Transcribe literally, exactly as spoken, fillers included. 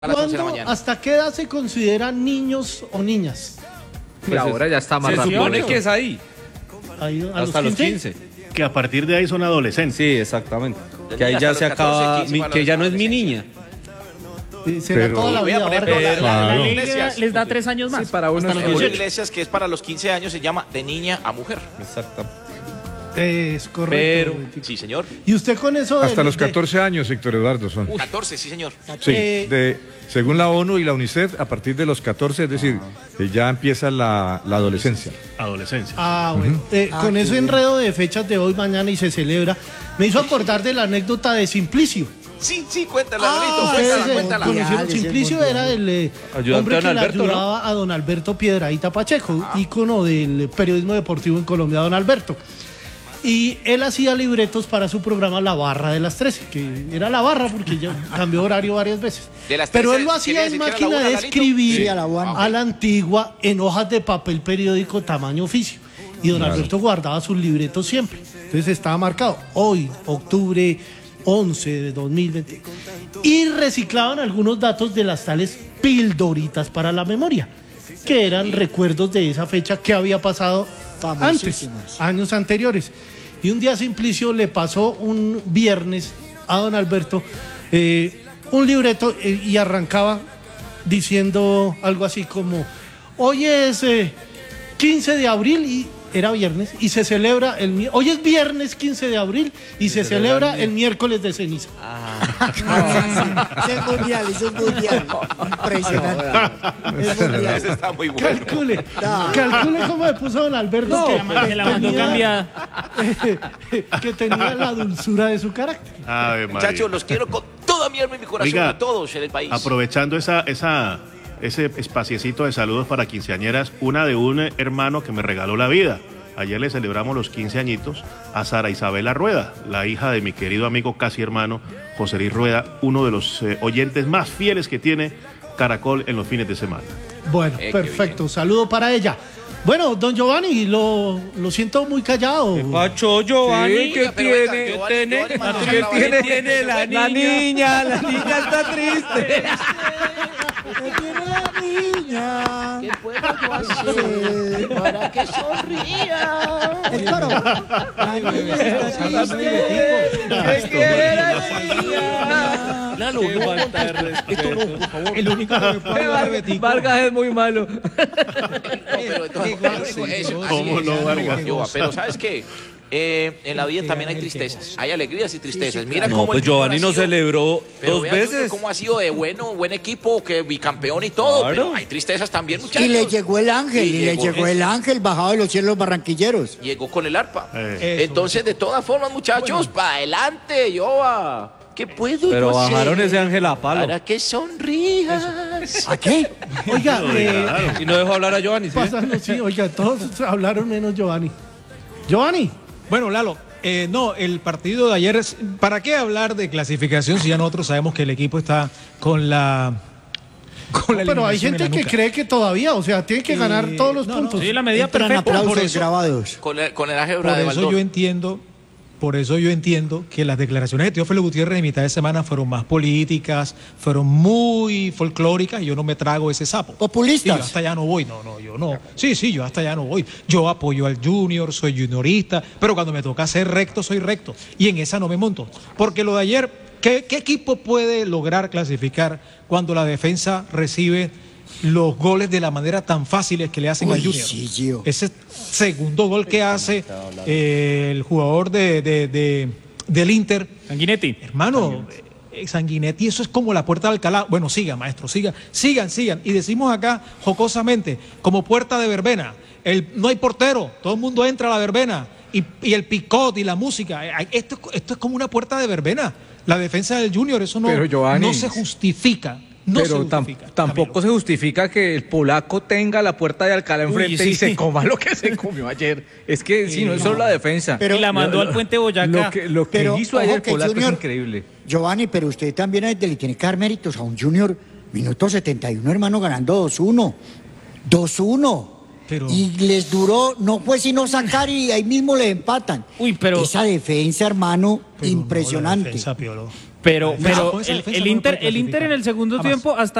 a las once de la ¿Cuándo, mañana. hasta qué edad se consideran niños o niñas? Pues ahora ya está más Se rápido. supone que es ahí, Ahí, a hasta los quince. quince. Que a partir de ahí son adolescentes. Sí, exactamente. De Que ahí niña ya hasta se los catorce, acaba, quince mi- para que los ya no es mi adolescentes. niña. Eh, Será Pero- toda la Voy a vida. poner, Vargas. pero la- la- Claro. la Iglesia iglesia, les da tres años más. Sí, para uno hasta es los en mucho. muchas dieciocho. iglesias que es para los quince años se llama de niña a mujer. Exacto. Es correcto. Pero- Benedictico. Sí, señor. Y usted con eso de- Hasta los de- catorce años, Héctor Eduardo, son. catorce, sí, señor. Sí, eh, de, según la ONU y la UNICEF, a partir de los catorce, es decir, que ya empieza la, la adolescencia. Adolescencia. Ah, bueno. Eh, con ese enredo de fechas de hoy, mañana y se celebra, me hizo acordar de la anécdota de Simplicio. Sí, sí, cuéntala, Ah, Lalito, ustedes, cuéntala, eh, cuéntala. conocieron- Simplicio era el eh, Ayudante hombre de que don le Alberto, ¿no? ayudaba a don Alberto Piedradita Pacheco, ícono del periodismo deportivo en Colombia, don Alberto. Y él hacía libretos para su programa La Barra de las trece, que era La Barra porque ya cambió horario varias veces. De las Pero trece, él lo hacía ¿quería en decir que era máquina la una, de Lalito? escribir Sí, a la una. a la antigua en hojas de papel periódico tamaño oficio. Y don Alberto guardaba sus libretos siempre. Entonces estaba marcado hoy, octubre once de dos mil veinte. Y reciclaban algunos datos de las tales pildoritas para la memoria, que eran recuerdos de esa fecha que había pasado antes, Famosísimas. años anteriores. Y un día Simplicio le pasó un viernes a don Alberto eh, un libreto eh, y arrancaba diciendo algo así como, hoy es eh, quince de abril y era viernes y se celebra el mi- hoy es viernes quince de abril y se, celebra el miércoles de ceniza. Ese es mundial, ese es mundial. Impresionante. Es mundial. Ese está muy bueno. Calcule, calcule cómo me puso don Alberto que, Se la mandó tenía- cambiada. que tenía la dulzura de su carácter. Ave María. Muchachos, los quiero con toda mi alma y mi corazón Oiga, a todos en el país. Aprovechando esa, esa, ese espaciecito de saludos para quinceañeras, una de un hermano que me regaló la vida. Ayer le celebramos los quince añitos a Sara Isabela Rueda, la hija de mi querido amigo, casi hermano, José Luis Rueda, uno de los eh, oyentes más fieles que tiene Caracol en los fines de semana. Bueno, Eh, qué perfecto, saludo para ella. Bueno, don Giovanni, lo, lo siento muy callado. Pacho Giovanni, Sí, ¿qué pero venga, tiene? Giovanni, tiene? Giovanni, mano, ¿Qué Giovanni, tiene? Giovanni, Tiene la Giovanni. niña, la niña está triste. ¿Qué tiene la niña? ¿Qué puedo yo hacer para que sonría? El coro. La niña está triste. ¿Qué quiere la niña? Lalo, no falta de respeto. el único que me puede dar Betico. Vargas es muy malo. No, pero entonces, eso, eso, así ¿Cómo es, no, así Vargas? es, Giova, pero ¿sabes qué? Eh, en la vida también hay tristezas, hay alegrías y tristezas. Mira No, cómo pues el Junior Giovanni ha no sido- celebró pero dos vea, Junior, veces. cómo ha sido de bueno, buen equipo, que bicampeón y todo, Claro. pero hay tristezas también, muchachos. Y le llegó el ángel, Y y le llegó llegó el ángel bajado de los cielos barranquilleros. Llegó con el arpa. Eh. Entonces, de todas formas, muchachos, para adelante, Giova. ¿Qué puedo Pero yo hacer bajaron ese ángel a palo. para que sonrías? ¿A qué? Oiga, eh, Y no dejó hablar a Giovanni, ¿sí? pasando, sí, oiga, todos hablaron menos Giovanni. Giovanni, Bueno, Lalo, eh, no, el partido de ayer, es- ¿para qué hablar de clasificación si ya nosotros sabemos que el equipo está con la... Con la pero hay eliminación en gente la que nuca? cree que todavía, o sea, tiene que ganar Eh, todos los no, no, puntos. sí, la medida Entran perfecta. Por aplausos eso, grabados. Con el, con el álgebra por de eso Baldor. yo entiendo, por eso yo entiendo que las declaraciones de Teófilo Gutiérrez en mitad de semana fueron más políticas, fueron muy folclóricas y yo no me trago ese sapo. Populistas. Y yo hasta allá no voy, no, no, yo no. Sí, sí, yo hasta allá no voy. Yo apoyo al Junior, soy juniorista, pero cuando me toca ser recto, soy recto. Y en esa no me monto. Porque lo de ayer, ¿qué, qué equipo puede lograr clasificar cuando la defensa recibe los goles de la manera tan fáciles que le hacen Uy, al Junior? sí, Gio. Ese segundo gol que hace eh, el jugador de, de- de- del Inter, Sanguinetti. hermano, eh, Sanguinetti, eso es como la puerta de Alcalá. Bueno, siga, maestro, siga, sigan, sigan. Y decimos acá, jocosamente, como puerta de verbena. El, no hay portero, todo el mundo entra a la verbena. Y, y el picot y la música. eh, Esto, esto es como una puerta de verbena. La defensa del Junior, eso no, Pero, Giovanni, no se justifica. No se Pero tam- justifica. tampoco Camilo. se justifica que el polaco tenga la puerta de Alcalá enfrente sí. y se coma lo que se comió ayer. Es que si no es solo la defensa. Pero- y la mandó al puente Boyacá. Lo que, lo que Pero, hizo ojo ayer el que el polaco Junior- es increíble. Giovanni, pero usted también le tiene que dar méritos a un Junior. Minuto setenta y uno, hermano, ganando dos uno. dos uno. Pero- Y les duró, no fue sino sacar y ahí mismo le empatan. Uy, pero- Esa defensa, hermano, Pero no, la impresionante. defensa, Piolo. Pero, No, pero con esa el, defensa el no Inter, puede el Inter en el clasificar. segundo Jamás. tiempo hasta